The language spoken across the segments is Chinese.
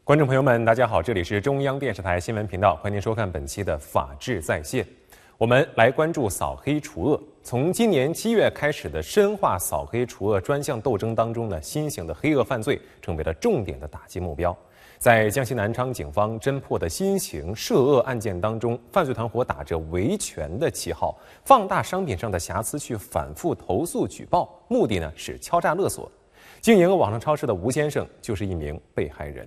观众朋友们，大家好，这里是中央电视台新闻频道，欢迎您收看本期的《法治在线》。我们来关注扫黑除恶。从今年7月开始的深化扫黑除恶专项斗争当中呢，新型的黑恶犯罪成为了重点的打击目标。在江西南昌警方侦破的新型涉恶案件当中，犯罪团伙打着维权的旗号，放大商品上的瑕疵去反复投诉举报，目的呢是敲诈勒索。经营网上超市的吴先生就是一名被害人。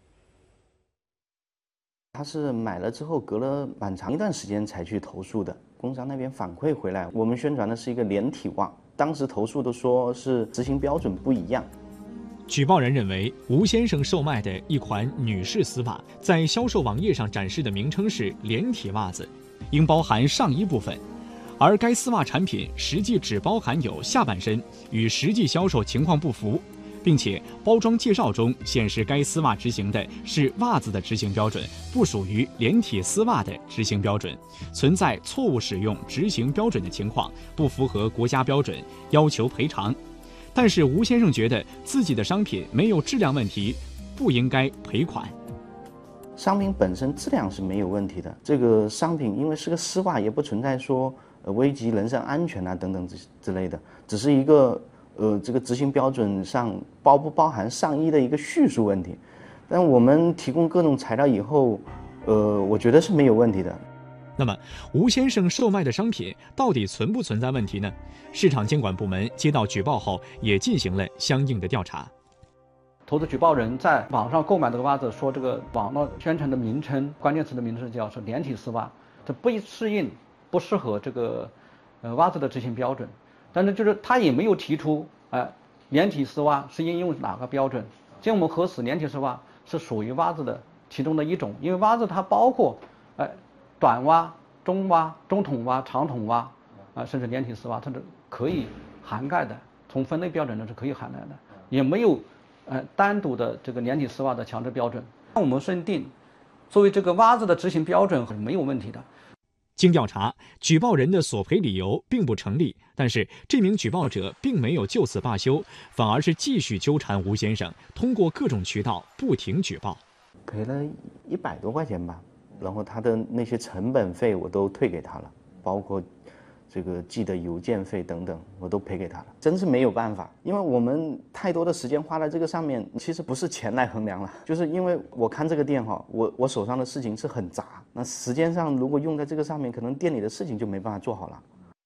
他是买了之后隔了蛮长一段时间才去投诉的，工商那边反馈回来，我们宣传的是一个连体袜，当时投诉都说是执行标准不一样。 举报人认为，吴先生售卖的一款女士丝袜，在销售网页上展示的名称是连体袜子，应包含上衣部分，而该丝袜产品实际只包含有下半身，与实际销售情况不符。并且包装介绍中显示该丝袜执行的是袜子的执行标准，不属于连体丝袜的执行标准，存在错误使用执行标准的情况，不符合国家标准，要求赔偿。但是吴先生觉得自己的商品没有质量问题，不应该赔款。 商品本身质量是没有问题的，这个商品因为是个丝袜，也不存在说危及人身安全啊等等之类的，只是一个这个执行标准上包不包含上衣的一个叙述问题，但我们提供各种材料以后，我觉得是没有问题的。 那么，吴先生售卖的商品到底存不存在问题呢？市场监管部门接到举报后，也进行了相应的调查。 投诉举报人在网上购买这个袜子，说这个网络宣传的名称，关键词的名称叫是连体丝袜，这不适合这个袜子的执行标准。但是就是他也没有提出，连体丝袜是应用哪个标准？经我们核实，连体丝袜是属于袜子的其中的一种，因为袜子它包括，短袜、中袜、中筒袜、长筒袜，甚至连体丝袜，它是可以涵盖的。从分类标准呢是可以涵盖的，也没有，单独的这个连体丝袜的强制标准。我们认定，作为这个袜子的执行标准是没有问题的。 经调查，举报人的索赔理由并不成立，但是这名举报者并没有就此罢休，反而是继续纠缠吴先生，通过各种渠道不停举报。 赔了100多块钱吧，然后他的那些成本费我都退给他了，包括这个寄的邮件费等等，我都赔给他了。真是没有办法，因为我们太多的时间花在这个上面，其实不是钱来衡量了，就是因为我看这个店哈，我手上的事情是很杂，那时间上如果用在这个上面，可能店里的事情就没办法做好了。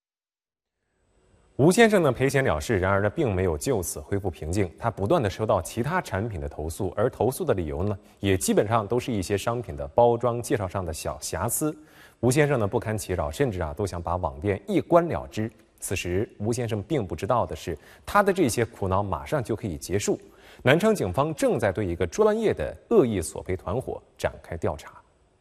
吴先生呢赔钱了事，然而呢并没有就此恢复平静，他不断的收到其他产品的投诉，而投诉的理由呢也基本上都是一些商品的包装介绍上的小瑕疵。吴先生呢不堪其扰，甚至都想把网店一关了之。此时吴先生并不知道的是，他的这些苦恼马上就可以结束。南昌警方正在对一个专业的恶意索赔团伙展开调查。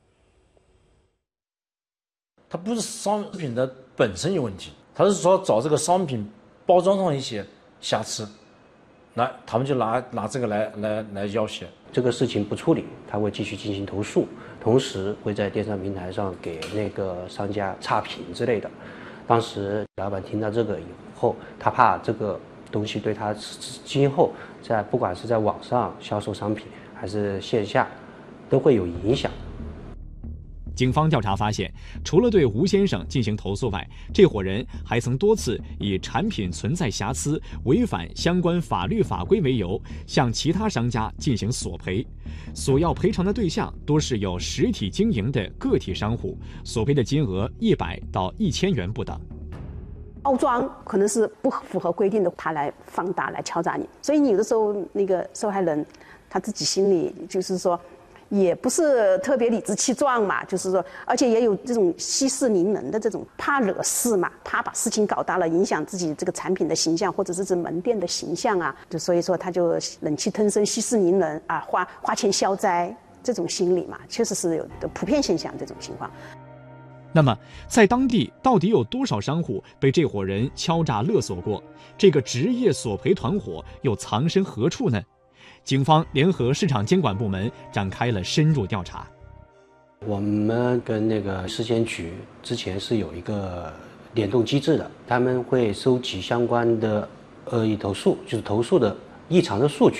它不是商品的本身有问题，他是说找这个商品包装上一些瑕疵，来他们就拿这个来要挟。 这个事情不处理，他会继续进行投诉，同时会在电商平台上给那个商家差评之类的。当时老板听到这个以后，他怕这个东西对他今后不管是在网上销售商品还是线下，都会有影响。 警方调查发现，除了对吴先生进行投诉外，这伙人还曾多次以产品存在瑕疵、违反相关法律法规为由，向其他商家进行索赔。索要赔偿的对象多是有实体经营的个体商户，索赔的金额100到1000元不等。 包装可能是不符合规定的，他来放大来敲诈你，所以你有的时候那个受害人他自己心里就是说，也不是特别理直气壮嘛，就是说，而且也有这种息事宁人的这种怕惹事嘛，怕把事情搞大了，影响自己这个产品的形象，或者是这门店的形象啊，就所以说他就忍气吞声、息事宁人啊，花钱消灾这种心理嘛，确实是有的普遍现象这种情况。 那么，在当地到底有多少商户被这伙人敲诈勒索过？这个职业索赔团伙又藏身何处呢？警方联合市场监管部门展开了深入调查。 我们跟那个市监局之前是有一个联动机制的，他们会收集相关的恶意投诉，就是投诉的异常的数据，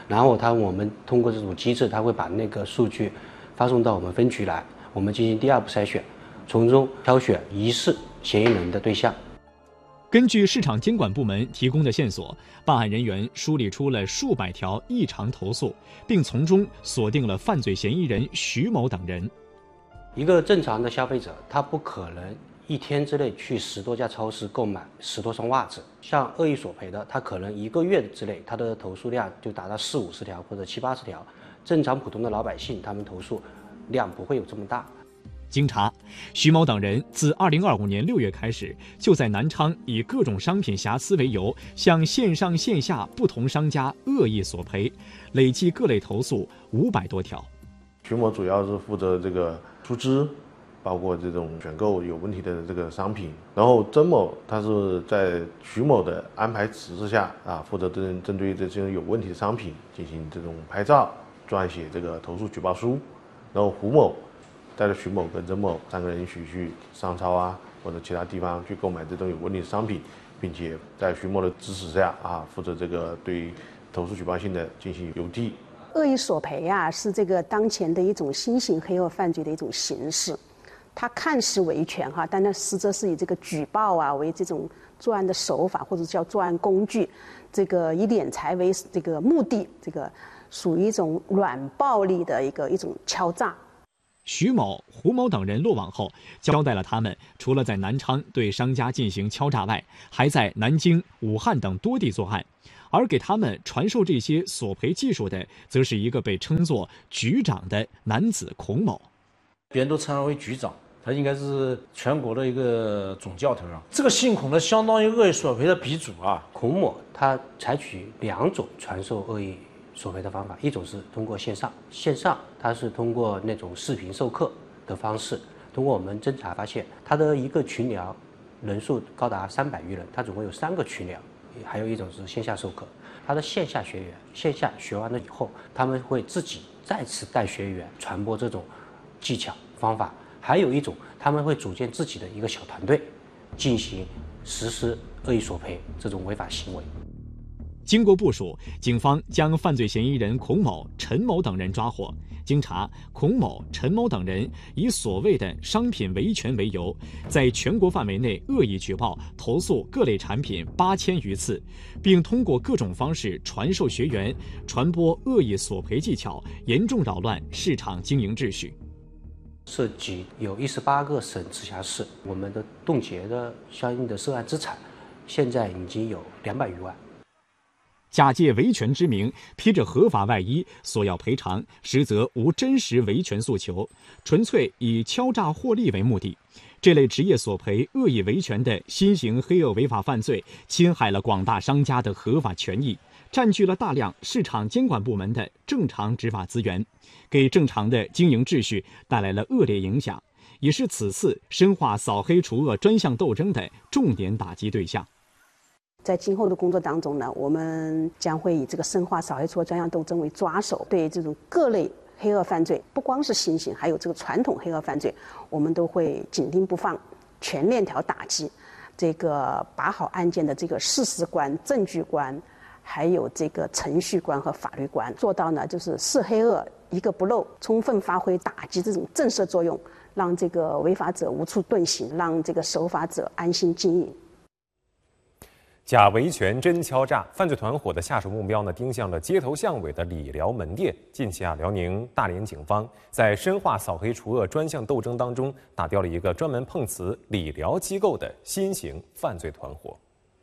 然后我们通过这种机制，他会把那个数据发送到我们分局来，我们进行第二步筛选，从中挑选疑似嫌疑人的对象。 根据市场监管部门提供的线索，办案人员梳理出了数百条异常投诉，并从中锁定了犯罪嫌疑人徐某等人。 一个正常的消费者，他不可能1天之内去10多家超市购买10多双袜子。像恶意索赔的，他可能1个月之内，他的投诉量就达到40、50条或者70、80条。正常普通的老百姓，他们投诉量不会有这么大。 经查，徐某等人自2025年6月开始，就在南昌以各种商品瑕疵为由，向线上线下不同商家恶意索赔，累计各类投诉500多条。 徐某主要是负责这个出资，包括这种选购有问题的这个商品，然后曾某他是在徐某的安排指示下负责针对这些有问题的商品进行这种拍照、撰写这个投诉举报书，然后胡某带着徐某跟曾某3个人一起去商超或者其他地方去购买这种有问题的商品，并且在徐某的指使下负责这个对投诉举报信的进行邮递。 恶意索赔是这个当前的一种新型黑恶犯罪的一种形式，它看似维权但它实则是以这个举报为这种作案的手法或者叫作案工具，这个以敛财为这个目的，这个属于一种软暴力的一种敲诈。 徐某、胡某等人落网后，交代了他们除了在南昌对商家进行敲诈外，还在南京、武汉等多地作案。而给他们传授这些索赔技术的，则是一个被称作局长的男子孔某。 别人都称他为局长，他应该是全国的一个总教头啊。这个姓孔的相当于恶意索赔的鼻祖孔某他采取2种传授恶意索赔的方法，一种是通过线上他是通过那种视频授课的方式。通过我们侦查发现，他的一个群聊人数高达300余人，他总共有3个群聊。还有一种是线下授课，他的线下学员线下学完了以后，他们会自己再次带学员传播这种技巧方法。还有一种，他们会组建自己的一个小团队，进行实施恶意索赔这种违法行为。 经过部署，警方将犯罪嫌疑人孔某、陈某等人抓获。经查，孔某、陈某等人以所谓的商品维权为由，在全国范围内恶意举报、投诉各类产品8000余次，并通过各种方式传授学员，传播恶意索赔技巧，严重扰乱市场经营秩序。 涉及有18个省直辖市，我们的冻结的相应的涉案资产，现在已经有200余万。 假借维权之名，披着合法外衣索要赔偿，实则无真实维权诉求，纯粹以敲诈获利为目的。这类职业索赔、恶意维权的新型黑恶违法犯罪，侵害了广大商家的合法权益，占据了大量市场监管部门的正常执法资源，给正常的经营秩序带来了恶劣影响，也是此次深化扫黑除恶专项斗争的重点打击对象。 在今后的工作当中呢，我们将会以这个深化扫黑除恶专项斗争为抓手，对这种各类黑恶犯罪，不光是新型，还有这个传统黑恶犯罪，我们都会紧盯不放，全链条打击，这个把好案件的这个事实观、证据观，还有这个程序观和法律观，做到呢就是是黑恶一个不漏，充分发挥打击这种震慑作用，让这个违法者无处遁形，让这个守法者安心经营。 假维权真敲诈，犯罪团伙的下手目标呢，盯向了街头巷尾的理疗门店。近期辽宁大连警方在深化扫黑除恶专项斗争当中，打掉了一个专门碰瓷理疗机构的新型犯罪团伙。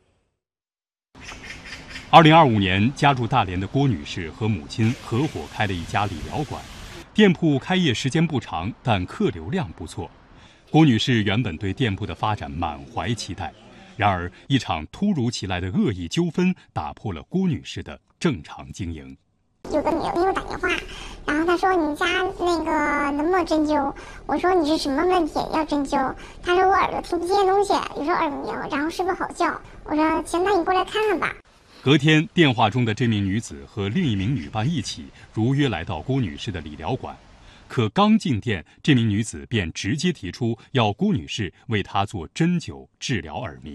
2025年，家住大连的郭女士和母亲合伙开了一家理疗馆，店铺开业时间不长，但客流量不错。郭女士原本对店铺的发展满怀期待。然而，一场突如其来的恶意纠纷打破了郭女士的正常经营。 有个女的给我打电话，然后她说：“你家那个能不能针灸？”我说：“你是什么问题要针灸？”她说：“我耳朵听不见东西，有时候耳鸣，然后睡不好觉。”我说：“行，那你过来看看吧。” 隔天，电话中的这名女子和另一名女伴一起如约来到郭女士的理疗馆。可刚进店，这名女子便直接提出要郭女士为她做针灸治疗耳鸣。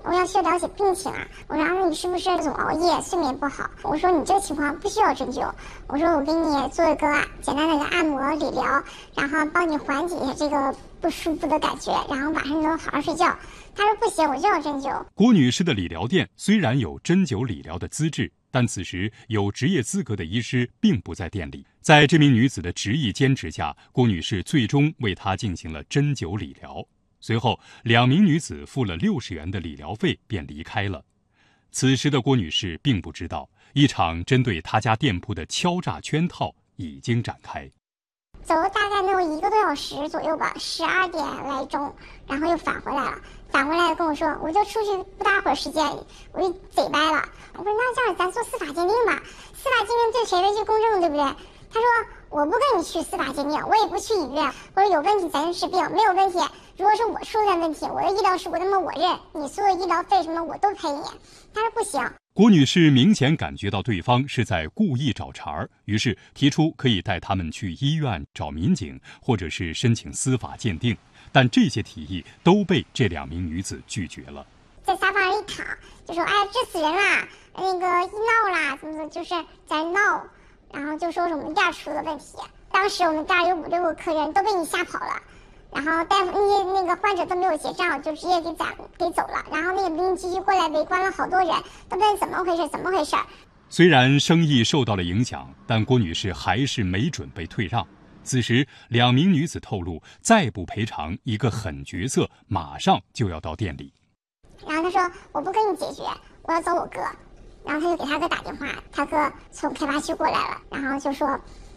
我要去了解病情啊。我说那你是不是总熬夜，睡眠不好？我说你这个情况不需要针灸，我说我给你做一个简单的一个按摩理疗，然后帮你缓解一下这个不舒服的感觉，然后晚上能好好睡觉。他说不行，我就要针灸。 郭女士的理疗店虽然有针灸理疗的资质，但此时有职业资格的医师并不在店里。在这名女子的执意坚持下，郭女士最终为她进行了针灸理疗。随后，2名女子付了60元的理疗费便离开了。此时的郭女士并不知道，一场针对她家店铺的敲诈圈套已经展开。 走了大概能有1个多小时左右吧，12点来钟，然后又返回来了。返回来跟我说，我就出去不大会儿时间，我就嘴掰了。我说那这样咱做司法鉴定吧，司法鉴定对谁最公正，对不对？他说我不跟你去司法鉴定，我也不去医院。我说有问题咱就治病，没有问题。如果是我出现问题，我的医疗事故，那么我认，你所有医疗费什么我都赔你。他说不行。 郭女士明显感觉到对方是在故意找茬儿，于是提出可以带他们去医院找民警，或者是申请司法鉴定。但这些提议都被这2名女子拒绝了。 在沙发上一躺，就说：“哎，治死人啦，那个医闹啦，怎么就是在闹。”然后就说是我们店出了问题。当时我们店有5、6个客人都被你吓跑了，然后大夫那个患者都没有结账，就直接给走了。然后那个民警继续过来围观了好多人，都问怎么回事，怎么回事。 虽然生意受到了影响，但郭女士还是没准备退让。此时，2名女子透露，再不赔偿，一个狠角色马上就要到店里。 然后他说：“我不跟你解决，我要找我哥。”然后他就给他哥打电话，他哥从开发区过来了，然后就说：“